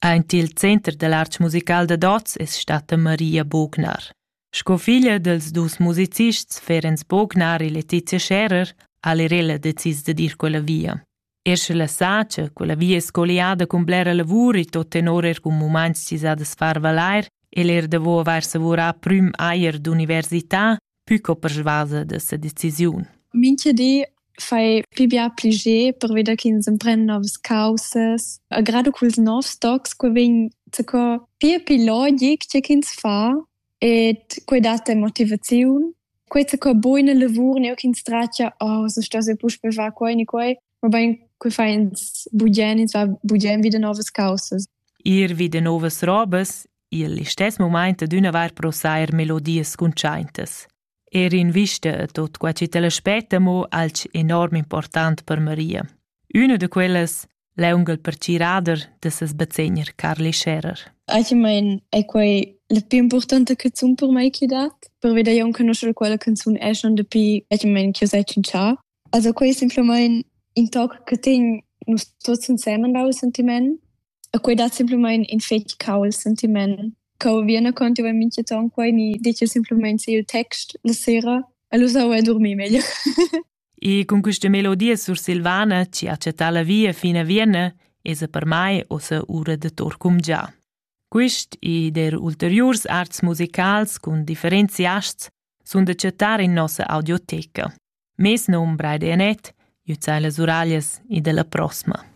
Aint il Center dell'Arts Musical da Doz es stata Maria Bognar. Sco figlia dels dus musicists Ferenc Bognar e Letizia Scherer, all'irella decis de dir quella via. Ersche la sa che quella via es coliada con blera lavur e tot tenor con moments ci sa des far valair e l'er devo aver savurà prüm aier d'università, più per svasa de sa decisiun. Minchia di fai pibia pliger per vedere che si prendono novas causas. A grado quels novs tocs que vegn zaco pia logic che kins fa et quei data motivaziun. Quei zaco buona lavur neo kins tracia so sto se push per fa quei ni quei, ma ben quei fa ins bugen wieder novas causas. Ir wieder novas robas, il istes moment ad una var prosair melodies conchaintas. In vista tot qua ci te l'aspetta mo alc enorm important per Maria. Una de quelles leungel per cirader de ses bezegner Carly Scherer. Ich mein, è quei la più importante canzone per me che dat. Per vedere io conoscere quella canzone è schon de pi, ich mein, che sei cincia. Also quei semplicemente in toc che ten nos tots insieme da il sentiment. E quei dat semplicemente in fetch cau il sentiment. Cau viene conto vai minchia ton quei ni dice semplicemente il text la sera e lo so è dormire meglio. E con questa melodia sur Silvana ci accetta la via fino a Vienna e se per mai o se ura de tor cum già. Quist e der ulteriors arts musicals con differenzi asts sun da accettare in nostra audioteca. Mes nom braide anet, iuzai las uraglias e della prossima.